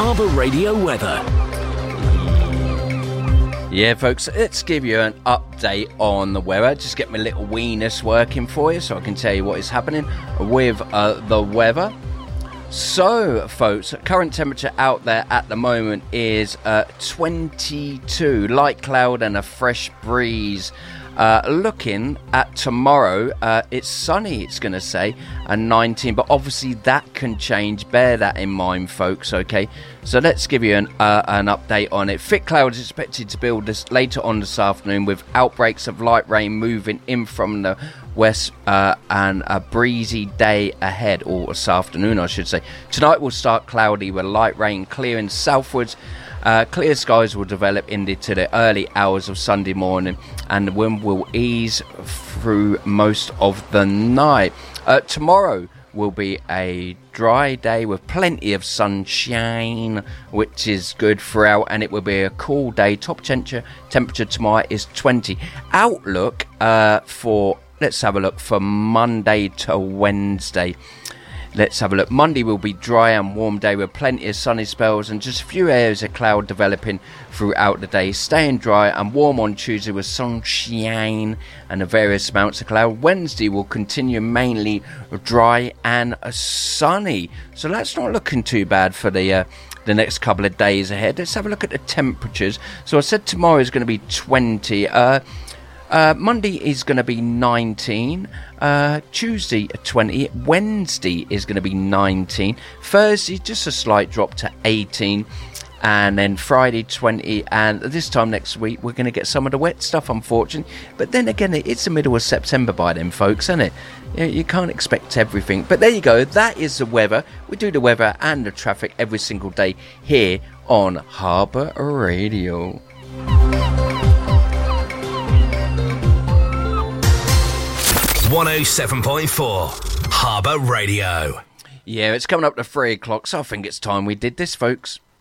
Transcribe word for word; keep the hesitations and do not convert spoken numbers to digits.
Harbour Radio weather. Yeah, folks, let's give you an update on the weather. Just get my little weenus working for you so I can tell you what is happening with uh, the weather. So, folks, current temperature out there at the moment is uh, twenty-two, light cloud and a fresh breeze. Uh, looking at tomorrow, uh, it's sunny, it's going to say, and nineteen, but obviously that can change. Bear that in mind, folks, okay? So let's give you an uh, an update on it. Thick clouds expected to build this later on this afternoon with outbreaks of light rain moving in from the west uh, and a breezy day ahead, or this afternoon, I should say. Tonight will start cloudy with light rain clearing southwards. Uh, clear skies will develop into the early hours of Sunday morning, and the wind will ease through most of the night. Uh, tomorrow will be a dry day with plenty of sunshine, which is good throughout, and it will be a cool day. Top temperature temperature tomorrow is twenty. Outlook uh, for, let's have a look, for Monday to Wednesday. Let's have a look. Monday will be dry and warm day with plenty of sunny spells and just a few areas of cloud developing throughout the day. Staying dry and warm on Tuesday with sunshine and the various amounts of cloud. Wednesday will continue mainly dry and sunny. So that's not looking too bad for the uh, the next couple of days ahead. Let's have a look at the temperatures. So I said tomorrow is going to be twenty. Uh, Uh, Monday is going to be nineteen, uh, Tuesday twenty, Wednesday is going to be nineteen, Thursday just a slight drop to eighteen, and then Friday twenty, and this time next week we're going to get some of the wet stuff, unfortunately. But then again, it's the middle of September by then, folks, isn't it? You can't expect everything. But there you go, that is the weather. We do the weather and the traffic every single day here on Harbour Radio. one oh seven point four Harbour Radio. Yeah, it's coming up to three o'clock, so I think it's time we did this, folks.